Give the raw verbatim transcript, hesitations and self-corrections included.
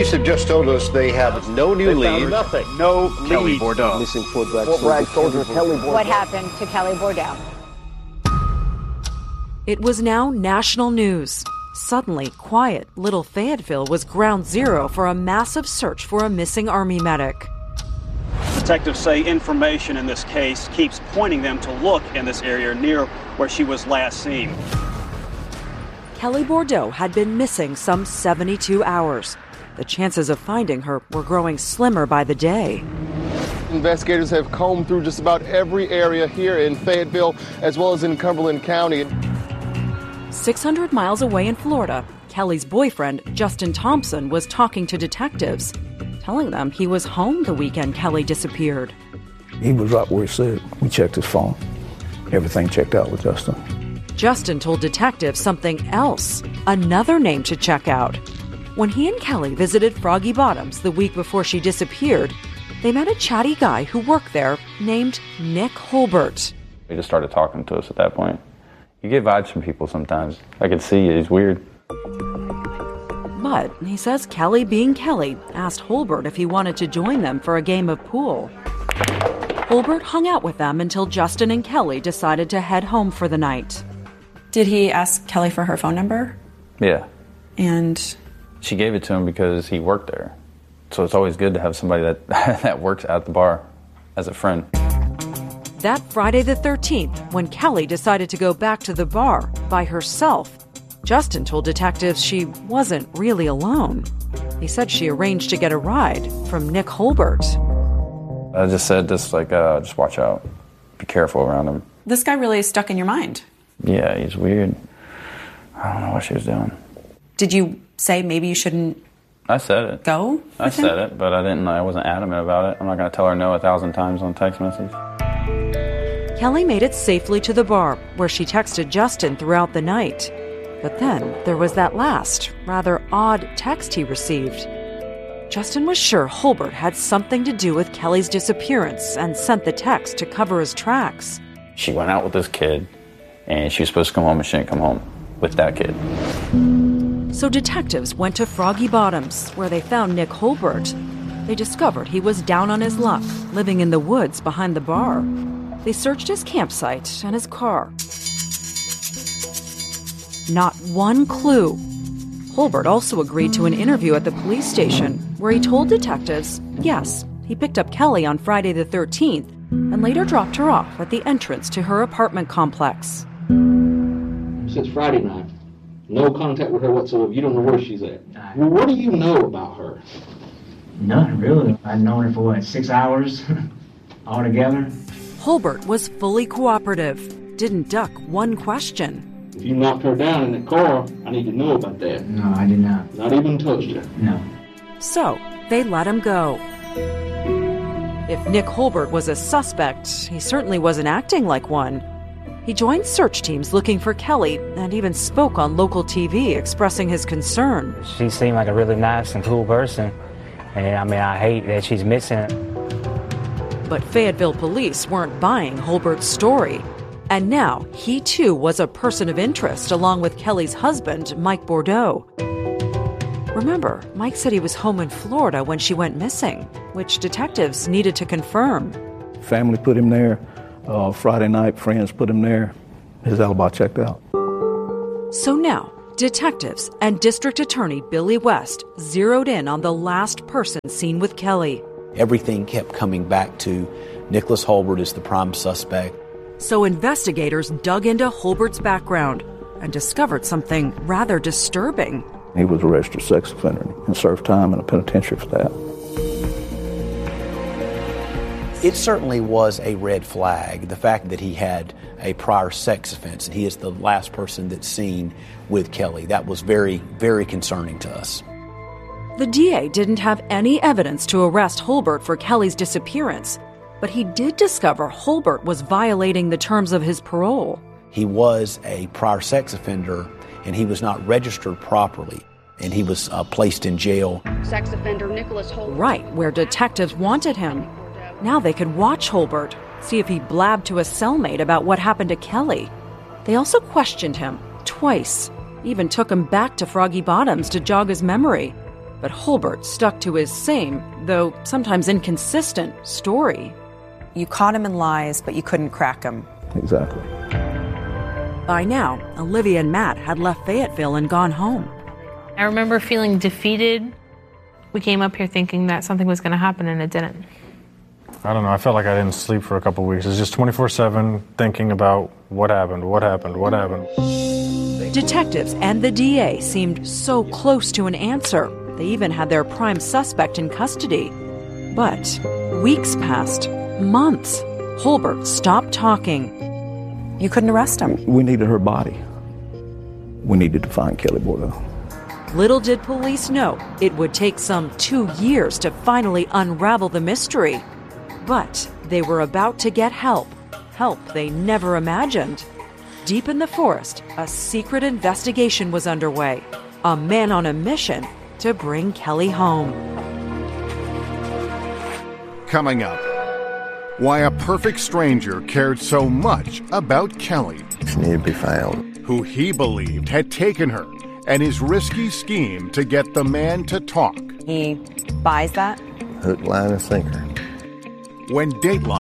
Police have just told us they have no new leads. Nothing. No Kelly lead. Bordeaux. Missing Fort Bragg Fort Bragg soldier Kelly Bordeaux. What happened to Kelly Bordeaux? It was now national news. Suddenly, quiet little Fayetteville was ground zero for a massive search for a missing Army medic. Detectives say information in this case keeps pointing them to look in this area near where she was last seen. Kelly Bordeaux had been missing some seventy-two hours. The chances of finding her were growing slimmer by the day. Investigators have combed through just about every area here in Fayetteville, as well as in Cumberland County. six hundred miles away in Florida, Kelly's boyfriend, Justin Thompson, was talking to detectives, telling them he was home the weekend Kelly disappeared. He was right where he said. We checked his phone. Everything checked out with Justin. Justin told detectives something else, another name to check out. When he and Kelly visited Froggy Bottoms the week before she disappeared, they met a chatty guy who worked there named Nick Holbert. He just started talking to us at that point. You get vibes from people sometimes. I could see it. He's weird. But he says Kelly, being Kelly, asked Holbert if he wanted to join them for a game of pool. Holbert hung out with them until Justin and Kelly decided to head home for the night. Did he ask Kelly for her phone number? Yeah. And? She gave it to him because he worked there. So it's always good to have somebody that, that works at the bar as a friend. That Friday the thirteenth, when Kelly decided to go back to the bar by herself, Justin told detectives she wasn't really alone. He said she arranged to get a ride from Nick Holbert. I just said, just like, uh, just watch out. Be careful around him. This guy really is stuck in your mind. Yeah, he's weird. I don't know what she was doing. Did you say maybe you shouldn't I said it. go? I said it, but I didn't. I wasn't adamant about it. I'm not going to tell her no a thousand times on text message. Kelly made it safely to the bar, where she texted Justin throughout the night. But then there was that last, rather odd text he received. Justin was sure Holbert had something to do with Kelly's disappearance and sent the text to cover his tracks. She went out with this kid, and she was supposed to come home, and she didn't come home with that kid. So detectives went to Froggy Bottoms, where they found Nick Holbert. They discovered he was down on his luck, living in the woods behind the bar. They searched his campsite and his car. Not one clue. Holbert also agreed to an interview at the police station, where he told detectives, yes, he picked up Kelly on Friday the thirteenth and later dropped her off at the entrance to her apartment complex. Since Friday night, no contact with her whatsoever. You don't know where she's at. Well, what do you know about her? None, really. I'd known her for, what, six hours altogether? Holbert was fully cooperative, didn't duck one question. If you knocked her down in the car, I need to know about that. No, I did not. Not even touched her? No. So, they let him go. If Nick Holbert was a suspect, he certainly wasn't acting like one. He joined search teams looking for Kelly and even spoke on local T V expressing his concern. She seemed like a really nice and cool person. And I mean, I hate that she's missing. But Fayetteville police weren't buying Holbert's story. And now, he too was a person of interest along with Kelly's husband, Mike Bordeaux. Remember, Mike said he was home in Florida when she went missing, which detectives needed to confirm. Family put him there. Uh, Friday night, friends put him there. His alibi checked out. So now, detectives and District Attorney Billy West zeroed in on the last person seen with Kelly. Everything kept coming back to Nicholas Holbert as the prime suspect. So investigators dug into Holbert's background and discovered something rather disturbing. He was a registered sex offender and served time in a penitentiary for that. It certainly was a red flag, the fact that he had a prior sex offense, and he is the last person that's seen with Kelly. That was very, very concerning to us. The D A didn't have any evidence to arrest Holbert for Kelly's disappearance, but he did discover Holbert was violating the terms of his parole. He was a prior sex offender, and he was not registered properly, and he was uh, placed in jail. Sex offender Nicholas Holbert. Right where detectives wanted him. Now they could watch Holbert, see if he blabbed to a cellmate about what happened to Kelly. They also questioned him twice, even took him back to Froggy Bottoms to jog his memory. But Holbert stuck to his same, though sometimes inconsistent, story. You caught him in lies, but you couldn't crack him. Exactly. By now, Olivia and Matt had left Fayetteville and gone home. I remember feeling defeated. We came up here thinking that something was going to happen, and it didn't. I don't know. I felt like I didn't sleep for a couple of weeks. It was just twenty-four seven thinking about what happened, what happened, what happened. Detectives and the D A seemed so close to an answer. They even had their prime suspect in custody. But weeks passed, months. Holbert stopped talking. You couldn't arrest him. We needed her body. We needed to find Kelly Bordeaux. Little did police know it would take some two years to finally unravel the mystery. But they were about to get help, help they never imagined. Deep in the forest, a secret investigation was underway. A man on a mission to bring Kelly home. Coming up, why a perfect stranger cared so much about Kelly. She needed to be found. Who he believed had taken her, and his risky scheme to get the man to talk. He buys that? Hook, line, and sinker. When Dateline